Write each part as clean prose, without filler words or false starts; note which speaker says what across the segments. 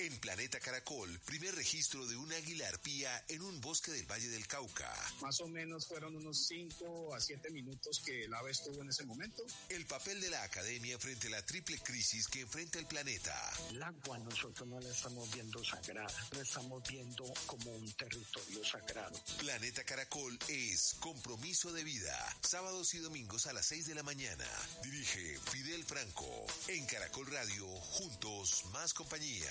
Speaker 1: En Planeta Caracol, primer registro de un águila arpía en un bosque del Valle del Cauca.
Speaker 2: Más o menos fueron unos 5 a 7 minutos que el ave estuvo en ese momento.
Speaker 1: El papel de la academia frente a la triple crisis que enfrenta el planeta.
Speaker 3: El agua nosotros no la estamos viendo sagrada, la estamos viendo como un territorio sagrado.
Speaker 1: Planeta Caracol es compromiso de vida. Sábados y domingos a las 6 de la mañana. Dirige Fidel Franco. En Caracol Radio, juntos, más compañía.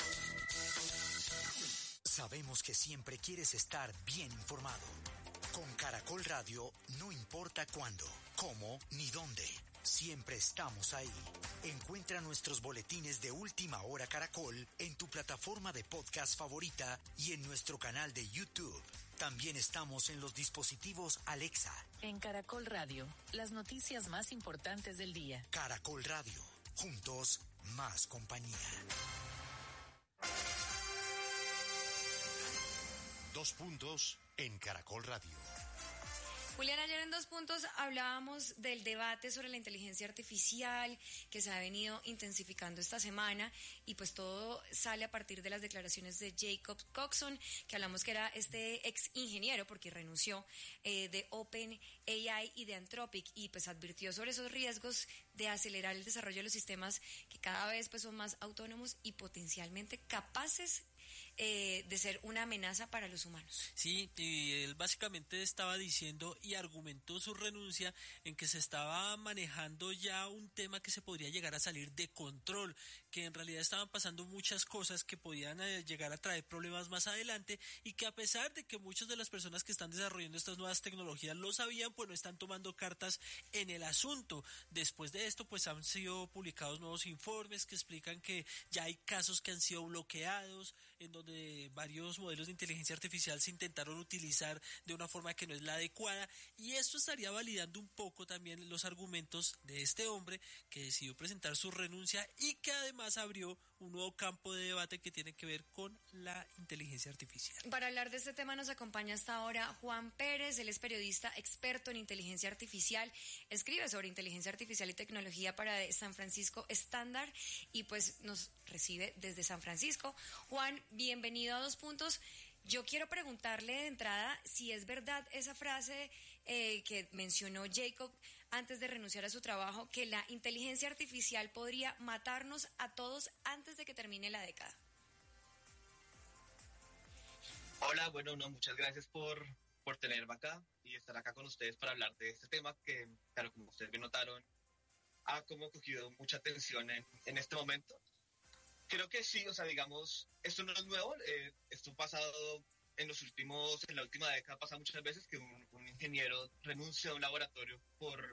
Speaker 4: Sabemos que siempre quieres estar bien informado. Con Caracol Radio, no importa cuándo, cómo ni dónde. Siempre estamos ahí. Encuentra nuestros boletines de Última Hora Caracol en tu plataforma de podcast favorita y en nuestro canal de YouTube. También estamos en los dispositivos Alexa.
Speaker 5: En Caracol Radio, las noticias más importantes del día.
Speaker 4: Caracol Radio, juntos, más compañía. 2 puntos en Caracol Radio.
Speaker 6: Julián, ayer en 2 puntos hablábamos del debate sobre la inteligencia artificial que se ha venido intensificando esta semana y pues todo sale a partir de las declaraciones de Jacob Coxon, que hablamos que era este ex ingeniero porque renunció de OpenAI y de Anthropic, y pues advirtió sobre esos riesgos de acelerar el desarrollo de los sistemas que cada vez pues son más autónomos y potencialmente capaces de ser una amenaza para los humanos.
Speaker 7: Sí, y él básicamente estaba diciendo y argumentó su renuncia en que se estaba manejando ya un tema que se podría llegar a salir de control, que en realidad estaban pasando muchas cosas que podían llegar a traer problemas más adelante, y que a pesar de que muchas de las personas que están desarrollando estas nuevas tecnologías lo sabían, pues no están tomando cartas en el asunto. Después de esto, pues han sido publicados nuevos informes que explican que ya hay casos que han sido bloqueados, en donde varios modelos de inteligencia artificial se intentaron utilizar de una forma que no es la adecuada, y esto estaría validando un poco también los argumentos de este hombre que decidió presentar su renuncia y que además abrió un nuevo campo de debate que tiene que ver con la inteligencia artificial.
Speaker 6: Para hablar de este tema nos acompaña hasta ahora Juan Pérez. Él es periodista experto en inteligencia artificial, escribe sobre inteligencia artificial y tecnología para San Francisco Standard y pues nos recibe desde San Francisco. Juan, bienvenido a 2 puntos. Yo quiero preguntarle de entrada si es verdad esa frase que mencionó Jacob antes de renunciar a su trabajo, que la inteligencia artificial podría matarnos a todos antes de que termine la década.
Speaker 8: Hola, bueno, muchas gracias por tenerme acá y estar acá con ustedes para hablar de este tema que, claro, como ustedes bien notaron, ha como cogido mucha atención en este momento. Creo que sí, o sea, digamos, esto no es nuevo, esto ha pasado en la última década, pasa muchas veces que un ingeniero renuncia a un laboratorio por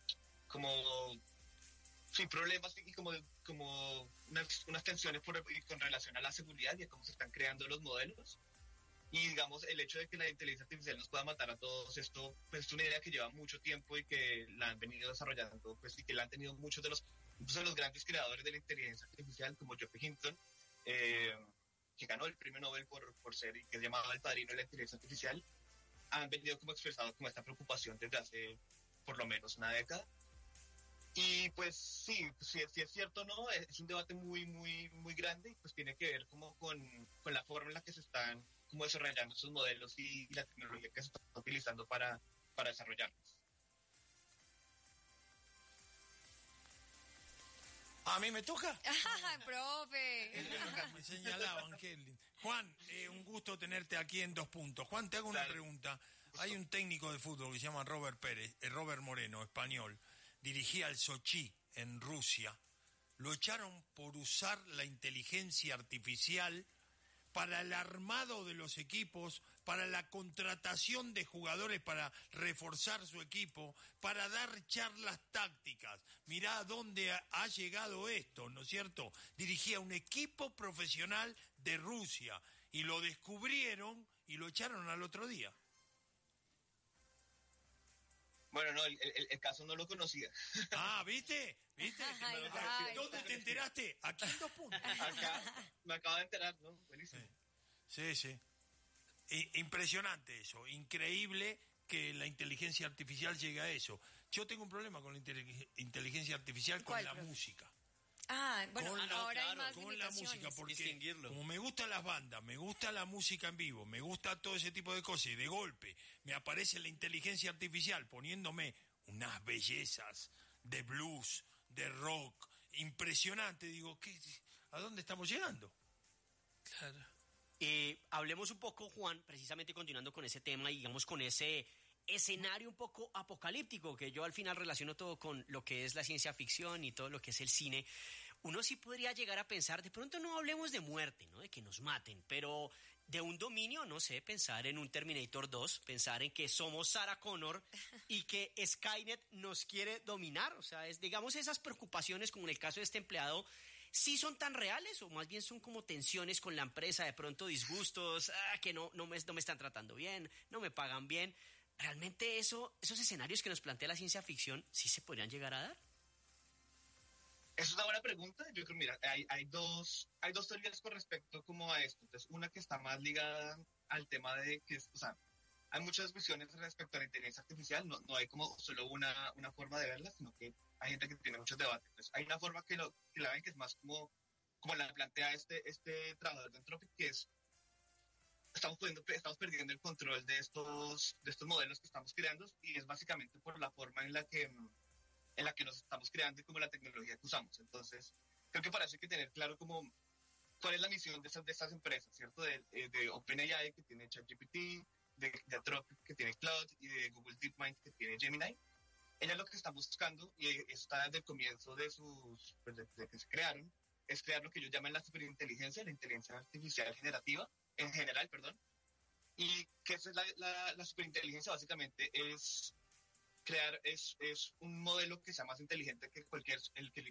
Speaker 8: problemas y como unas tensiones con relación a la seguridad y a cómo se están creando los modelos. Y digamos, el hecho de que la inteligencia artificial nos pueda matar a todos, esto pues, es una idea que lleva mucho tiempo y que la han venido desarrollando, pues, y que la han tenido muchos de los grandes creadores de la inteligencia artificial, como Geoffrey Hinton, que ganó el premio Nobel por ser, y que es llamado el padrino de la inteligencia artificial, han venido como expresado como esta preocupación desde hace por lo menos una década. Y pues sí, si es cierto o no, es un debate muy, muy, muy grande, y pues tiene que ver como con la forma en la que se están como desarrollando esos modelos y la tecnología que se está utilizando para desarrollarlos.
Speaker 9: ¿A mí me toca?
Speaker 6: ¡Profe!
Speaker 9: Me señalaban, Kelly. Juan, un gusto tenerte aquí en 2 puntos. Juan, te hago una pregunta. Hay un técnico de fútbol que se llama Robert Moreno, español. Dirigía al Sochi en Rusia. Lo echaron por usar la inteligencia artificial para el armado de los equipos, para la contratación de jugadores para reforzar su equipo, para dar charlas tácticas. Mirá dónde ha llegado esto, ¿no es cierto? Dirigía un equipo profesional de Rusia y lo descubrieron y lo echaron al otro día.
Speaker 8: Bueno, no, el caso no lo conocía.
Speaker 9: Ah, ¿viste? ¿Dónde te enteraste? Aquí en 2 puntos.
Speaker 8: Acá me acabo de enterar, ¿no? Buenísimo.
Speaker 9: Sí. Impresionante eso, increíble que la inteligencia artificial llegue a eso. Yo tengo un problema con la inteligencia artificial, con la música.
Speaker 6: Ah, bueno, ahora
Speaker 9: claro,
Speaker 6: hay más
Speaker 9: con la la música porque
Speaker 7: distinguirlo.
Speaker 9: como me gustan las bandas, me gusta la música en vivo, me gusta todo ese tipo de cosas y de golpe me aparece la inteligencia artificial poniéndome unas bellezas de blues, de rock, impresionante. Digo, ¿a dónde estamos llegando?
Speaker 7: Claro.
Speaker 10: Hablemos un poco, Juan, precisamente continuando con ese tema y digamos con ese escenario un poco apocalíptico, que yo al final relaciono todo con lo que es la ciencia ficción y todo lo que es el cine. Uno sí podría llegar a pensar, de pronto no hablemos de muerte, ¿no? De que nos maten, pero de un dominio, no sé, pensar en un Terminator 2, pensar en que somos Sarah Connor y que Skynet nos quiere dominar. O sea, digamos, esas preocupaciones, como en el caso de este empleado, ¿sí son tan reales o más bien son como tensiones con la empresa, de pronto disgustos, que no me están tratando bien, no me pagan bien? ¿Realmente esos escenarios que nos plantea la ciencia ficción sí se podrían llegar a dar?
Speaker 8: Es una buena pregunta. Yo creo, mira, hay dos teorías con respecto como a esto. Entonces, una que está más ligada al tema de que, o sea, hay muchas visiones respecto a la inteligencia artificial. No hay como solo una forma de verla, sino que hay gente que tiene muchos debates. Entonces, hay una forma que la ven que es más como la plantea este trabajador de Anthropic, que es estamos perdiendo el control de estos modelos que estamos creando, y es básicamente por la forma en la que nos estamos creando y como la tecnología que usamos. Entonces, creo que para eso hay que tener claro como cuál es la misión de estas empresas, ¿cierto? De OpenAI, que tiene ChatGPT, de Anthropic, que tiene Cloud, y de Google DeepMind, que tiene Gemini. Ellas lo que están buscando, y está desde el comienzo de que se crearon, es crear lo que ellos llaman la superinteligencia, la inteligencia artificial en general, y que esa es la superinteligencia. Básicamente es crear un modelo que sea más inteligente que cualquier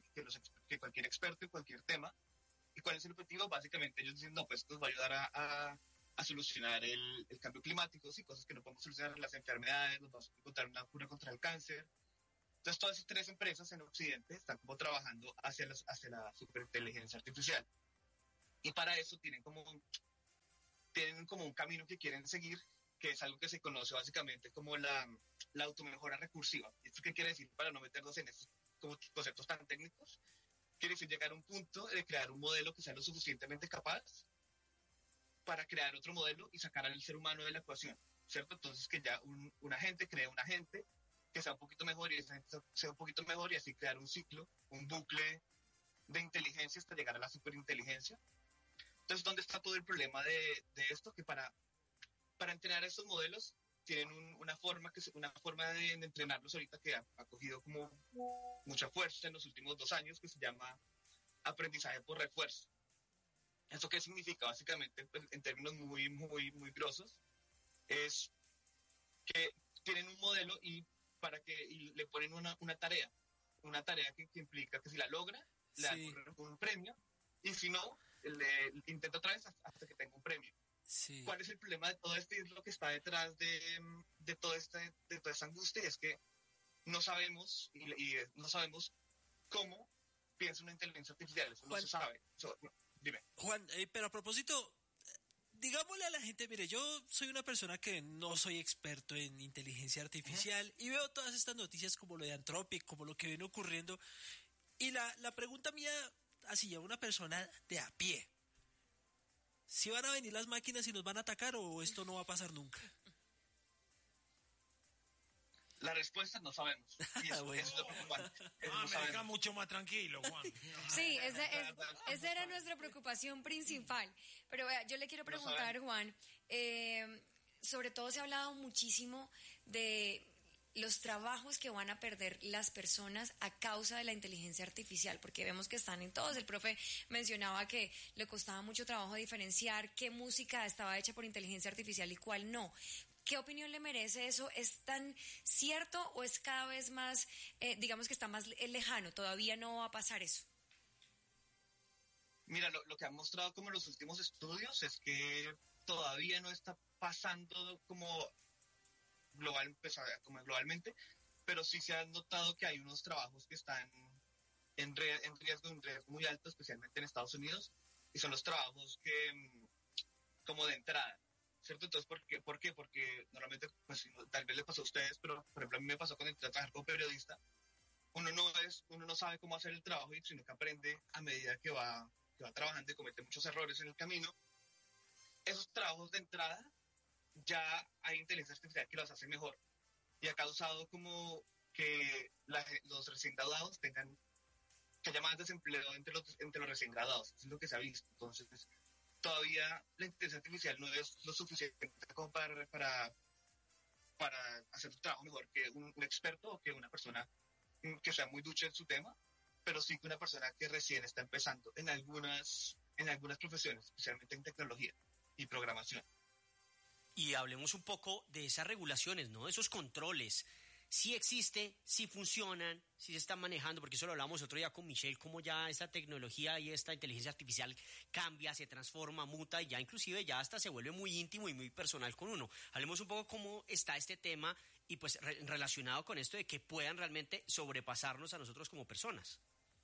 Speaker 8: experto en cualquier tema. ¿Y cuál es el objetivo? Básicamente ellos dicen, no, pues esto nos va a ayudar a solucionar el cambio climático, sí, cosas que no podemos solucionar, las enfermedades, nos vamos a encontrar una cura contra el cáncer. Entonces todas esas tres empresas en Occidente están como trabajando hacia la superinteligencia artificial. Y para eso tienen como un camino que quieren seguir, que es algo que se conoce básicamente como la automejora recursiva. ¿Esto qué quiere decir? Para no meternos en esos como conceptos tan técnicos, quiere decir llegar a un punto de crear un modelo que sea lo suficientemente capaz para crear otro modelo y sacar al ser humano de la ecuación, ¿cierto? Entonces que ya un agente cree un agente que sea un poquito mejor, y ese agente sea un poquito mejor, y así crear un ciclo, un bucle de inteligencia hasta llegar a la superinteligencia. Entonces, ¿dónde está todo el problema de esto? Que para entrenar estos modelos tienen una forma de entrenarlos ahorita que ha cogido como mucha fuerza en los últimos 2 años, que se llama aprendizaje por refuerzo. ¿Eso qué significa? Básicamente, pues, en términos muy, muy, muy grosos, es que tienen un modelo y le ponen una tarea que implica que si la logra, le dan un premio, y si no, le intenta otra vez hasta que tenga un premio.
Speaker 7: Sí.
Speaker 8: ¿Cuál es el problema de todo esto? Y es lo que está detrás de toda esta angustia, es que no sabemos y no sabemos cómo piensa una inteligencia artificial. Eso no se sabe. Dime.
Speaker 7: Juan, pero a propósito, digámosle a la gente, mire, yo soy una persona que no soy experto en inteligencia artificial y veo todas estas noticias como lo de Anthropic, como lo que viene ocurriendo, y la pregunta mía, así a una persona de a pie: ¿si van a venir las máquinas y nos van a atacar o esto no va a pasar nunca?
Speaker 8: La respuesta no sabemos. Y eso es lo preocupante.
Speaker 9: Me deja mucho más tranquilo, Juan.
Speaker 6: Sí, esa era nuestra preocupación principal. Pero vea, yo le quiero preguntar, Juan, sobre todo se ha hablado muchísimo de los trabajos que van a perder las personas a causa de la inteligencia artificial, porque vemos que están en todos. El profe mencionaba que le costaba mucho trabajo diferenciar qué música estaba hecha por inteligencia artificial y cuál no. ¿Qué opinión le merece eso? ¿Es tan cierto o es cada vez más, digamos que está más lejano? ¿Todavía no va a pasar eso?
Speaker 8: Mira, lo que han mostrado como los últimos estudios es que todavía no está pasando como globalmente, pero sí se ha notado que hay unos trabajos que están en riesgo muy alto, especialmente en Estados Unidos, y son los trabajos que como de entrada, ¿cierto? Entonces, ¿por qué? Porque normalmente, pues tal vez le pasó a ustedes, pero por ejemplo a mí me pasó cuando entré a trabajar como periodista. Uno no sabe cómo hacer el trabajo, sino que aprende a medida que va que va trabajando y comete muchos errores en el camino, esos trabajos de entrada ya hay inteligencia artificial que los hace mejor y ha causado como que los recién graduados que haya más desempleo entre los recién graduados. Eso es lo que se ha visto. Entonces, todavía la inteligencia artificial no es lo suficiente como para hacer tu trabajo mejor que un experto o que una persona que sea muy ducha en su tema, pero sí que una persona que recién está empezando en algunas profesiones, especialmente en tecnología y programación.
Speaker 10: Y hablemos un poco de esas regulaciones, ¿no? Esos controles. Si existe, si funcionan, si se están manejando, porque eso lo hablamos otro día con Michelle, cómo ya esta tecnología y esta inteligencia artificial cambia, se transforma, muta y ya inclusive ya hasta se vuelve muy íntimo y muy personal con uno. Hablemos un poco cómo está este tema y pues relacionado con esto de que puedan realmente sobrepasarnos a nosotros como personas.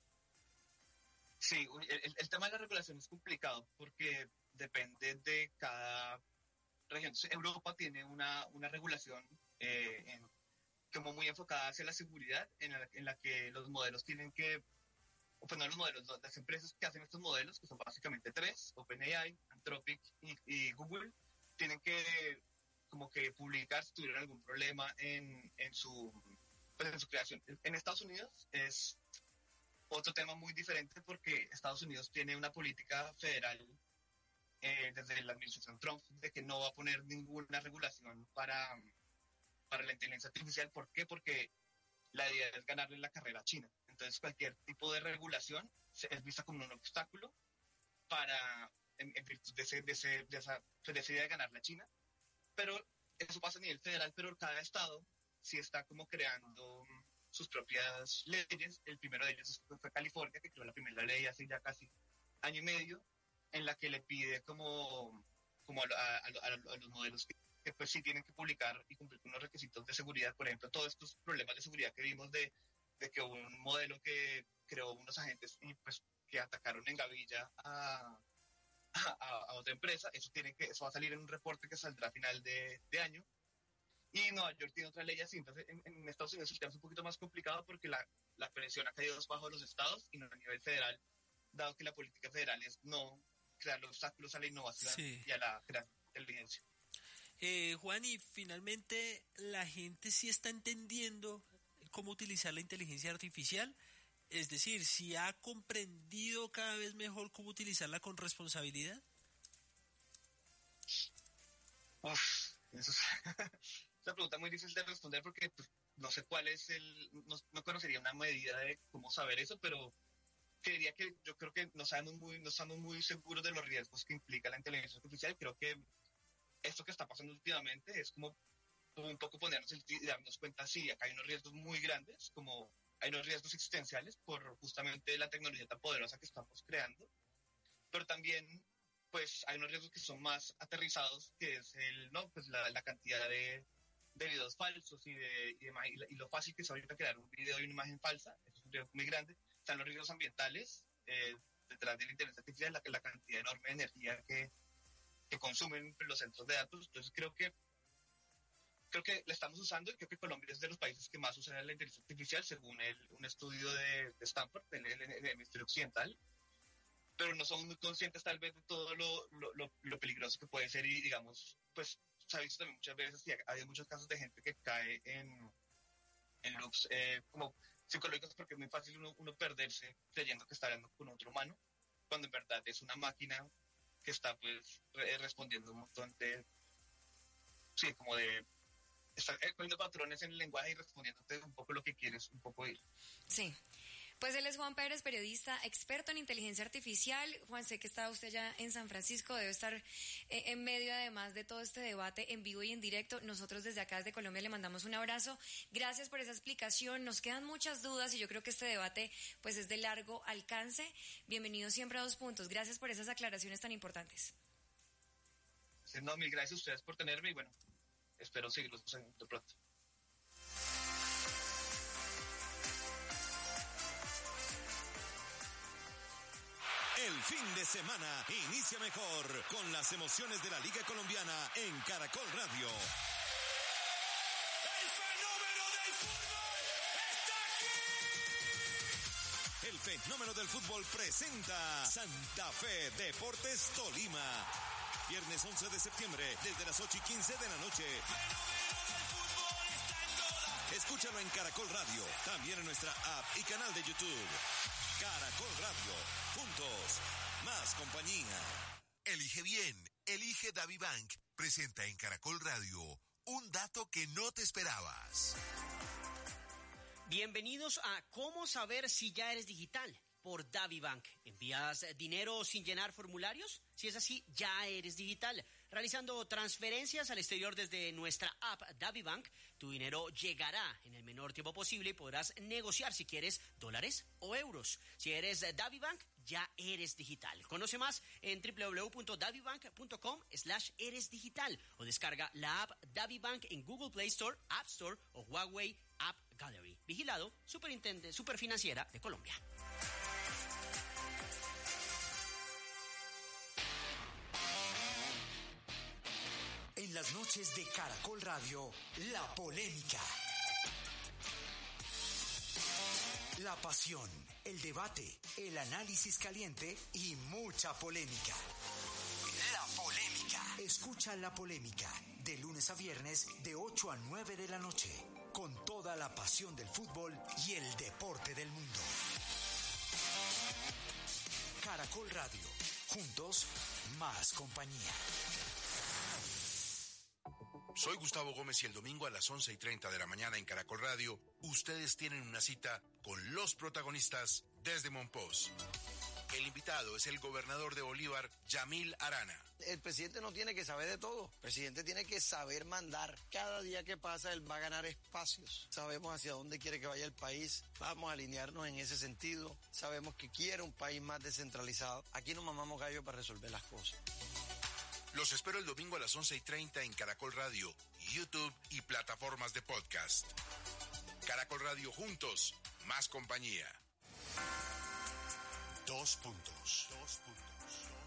Speaker 8: Sí, el tema de la regulación es complicado porque depende de cada región. Entonces, Europa tiene una regulación como muy enfocada hacia la seguridad, en la que los modelos tienen que, pues no los modelos, las empresas que hacen estos modelos, que son básicamente 3, OpenAI, Anthropic y Google, tienen que como que publicar si tuvieron algún problema en su creación. En Estados Unidos es otro tema muy diferente porque Estados Unidos tiene una política federal desde la administración Trump de que no va a poner ninguna regulación para la inteligencia artificial. ¿Por qué? Porque la idea es ganarle la carrera a China. Entonces cualquier tipo de regulación es vista como un obstáculo en virtud de esa idea de ganarle a China. Pero eso pasa a nivel federal, pero cada estado sí está como creando sus propias leyes. El primero de ellos fue California, que creó la primera ley hace ya casi año y medio, en la que le pide como a los modelos que pues sí tienen que publicar y cumplir con unos requisitos de seguridad. Por ejemplo, todos estos problemas de seguridad que vimos de que hubo un modelo que creó unos agentes y pues que atacaron en Gavilla a otra empresa, eso va a salir en un reporte que saldrá a final de año. Y Nueva York tiene otra ley así. Entonces en Estados Unidos el tema es un poquito más complicado porque la presión ha caído bajo los estados y no a nivel federal, dado que la política federal es no crear los obstáculos a la innovación y a la creación de inteligencia.
Speaker 7: Juan, y finalmente la gente sí está entendiendo cómo utilizar la inteligencia artificial, es decir, ¿sí ha comprendido cada vez mejor cómo utilizarla con responsabilidad?
Speaker 8: Eso es una pregunta muy difícil de responder porque pues, no sé cuál es no conocería una medida de cómo saber eso, pero yo creo que no estamos muy seguros de los riesgos que implica la inteligencia artificial. Creo que esto que está pasando últimamente es como un poco ponernos y darnos cuenta, sí, acá hay unos riesgos muy grandes, como hay unos riesgos existenciales por justamente la tecnología tan poderosa que estamos creando, pero también pues hay unos riesgos que son más aterrizados, que es la cantidad de videos falsos y lo fácil que es ahorita crear un video y una imagen falsa. Eso es un riesgo muy grande. Están los riesgos ambientales detrás de la inteligencia artificial, la cantidad enorme de energía que consumen los centros de datos. Entonces creo que la estamos usando y creo que Colombia es de los países que más usan la inteligencia artificial según un estudio de Stanford, el hemisferio occidental, pero no somos muy conscientes tal vez de todo lo peligroso que puede ser y digamos, pues se ha visto también muchas veces y hay muchos casos de gente que cae en loops como psicológicos porque es muy fácil uno perderse creyendo que está hablando con otro humano cuando en verdad es una máquina que está pues respondiendo un montón está poniendo patrones en el lenguaje y respondiéndote un poco lo que quieres un poco oír.
Speaker 6: Sí. Pues él es Juan Pérez, periodista, experto en inteligencia artificial. Juan, sé que está usted ya en San Francisco, debe estar en medio además de todo este debate en vivo y en directo. Nosotros desde acá, desde Colombia, le mandamos un abrazo. Gracias por esa explicación. Nos quedan muchas dudas y yo creo que este debate pues es de largo alcance. Bienvenido siempre a 2 Puntos. Gracias por esas aclaraciones tan importantes.
Speaker 8: No, mil gracias a ustedes por tenerme y bueno, espero seguirlos de pronto.
Speaker 1: El fin de semana inicia mejor con las emociones de la Liga Colombiana en Caracol Radio. ¡El fenómeno del fútbol está aquí! El
Speaker 11: fenómeno del fútbol presenta Santa Fe Deportes Tolima. Viernes 11 de septiembre, desde las 8:15 de la noche. Escúchalo en Caracol Radio, también en nuestra app y canal de YouTube. Caracol Radio, juntos, más compañía.
Speaker 1: Elige bien, elige DaviBank. Presenta en Caracol Radio un dato que no te esperabas.
Speaker 10: Bienvenidos a ¿Cómo saber si ya eres digital? Por DaviBank. ¿Envías dinero sin llenar formularios? Si es así, ya eres digital. Realizando transferencias al exterior desde nuestra app DaviBank, tu dinero llegará en el menor tiempo posible y podrás negociar si quieres dólares o euros. Si eres DaviBank, ya eres digital. Conoce más en www.davibank.com/eresdigital o descarga la app DaviBank en Google Play Store, App Store o Huawei App Gallery. Vigilado, Superfinanciera de Colombia.
Speaker 4: En las noches de Caracol Radio, la polémica. La pasión, el debate, el análisis caliente y mucha polémica. La polémica. Escucha La Polémica de lunes a viernes de 8 a 9 de la noche, con toda la pasión del fútbol y el deporte del mundo. Caracol Radio, juntos, más compañía.
Speaker 12: Soy Gustavo Gómez y el domingo a las 11:30 de la mañana en Caracol Radio, ustedes tienen una cita con los protagonistas desde Monpós. El invitado es el gobernador de Bolívar, Yamil Arana.
Speaker 13: El presidente no tiene que saber de todo. El presidente tiene que saber mandar. Cada día que pasa, él va a ganar espacios. Sabemos hacia dónde quiere que vaya el país. Vamos a alinearnos en ese sentido. Sabemos que quiere un país más descentralizado. Aquí no mamamos gallo para resolver las cosas.
Speaker 12: Los espero el domingo a las 11:30 en Caracol Radio, YouTube y plataformas de podcast. Caracol Radio, juntos, más compañía.
Speaker 1: 2 puntos.